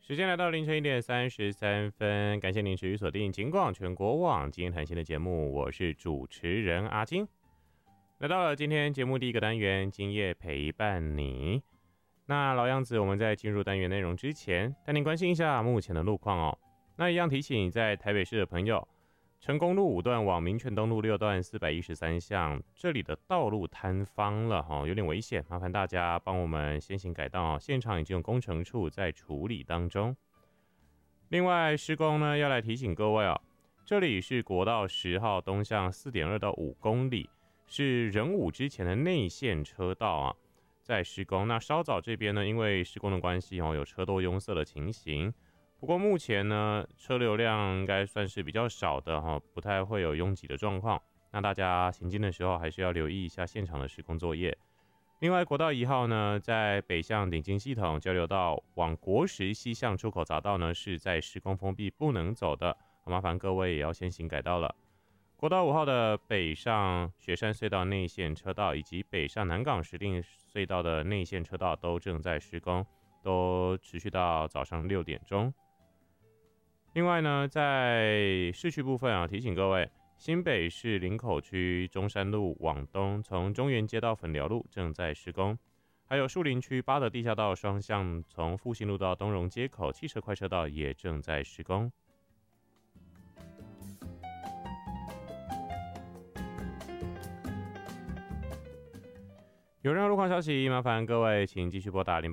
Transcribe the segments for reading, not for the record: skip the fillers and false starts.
时间来到凌晨1:33，感谢您持续锁定警广全国网今天谈心的节目，我是主持人阿金。来到了今天节目第一个单元，今夜陪伴你。那老样子，我们在进入单元内容之前，带您关心一下目前的路况哦。那一样提醒在台北市的朋友，成功路5段往民权东路6段413巷，这里的道路坍方了有点危险，麻烦大家帮我们先行改道现场已经有工程处在处理当中。另外施工呢，要来提醒各位这里是国道10号东向4.2到5公里，是仁武之前的内线车道在施工。那稍早这边呢，因为施工的关系有车多拥塞的情形。不过目前呢，车流量应该算是比较少的不太会有拥挤的状况。那大家行进的时候还是要留意一下现场的施工作业。另外，国道1号呢，在北向顶金系统交流道往国十西向出口匝道呢，是在施工封闭不能走的，麻烦各位也要先行改道了。国道5号的北上雪山隧道内线车道以及北上南港石碇隧道的内线车道都正在施工，都持续到早上6点钟。另外呢，在市区部分提醒各位，新北市林口区中山路往东，从中原街到粉寮路正在施工，还有树林区八德地下道双向从复兴路到东荣街口汽车快车道也正在施工。有任何路况消息，麻烦各位请继续拨打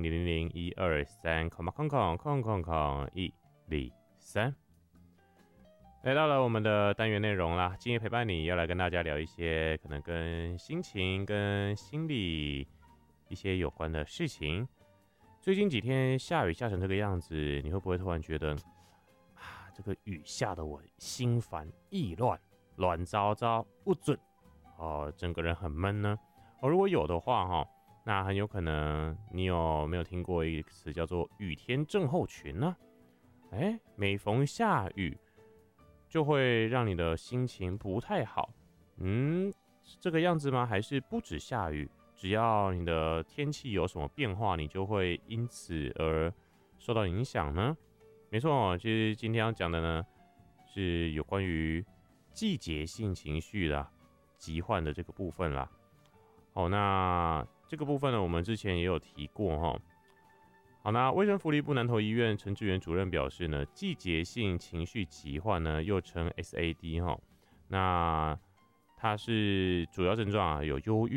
0800-000-123，123。来到了我们的单元内容啦，今夜陪伴你要来跟大家聊一些可能跟心情跟心理一些有关的事情。最近几天下雨下成这个样子，你会不会突然觉得这个雨下得我心烦意乱，乱糟糟不准整个人很闷呢？如果有的话那很有可能你有没有听过一个词叫做雨天症候群呢？每逢下雨就会让你的心情不太好。是这个样子吗？还是不止下雨，只要你的天气有什么变化，你就会因此而受到影响呢？没错，其实今天要讲的呢，是有关于季节性情绪的疾患的这个部分啦。那这个部分呢，我们之前也有提过好，那卫生福利部南投医院陈志源主任表示呢，季节性情绪疾患呢，又称 SAD 那它是主要症状有忧郁、